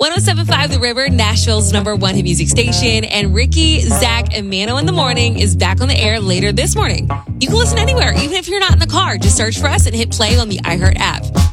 107.5 The River, Nashville's #1 hit music station. And Ricky, Zach, and Mano in the Morning is back on the air later this morning. You can listen anywhere, even if you're not in the car. Just search for us and hit play on the iHeart app.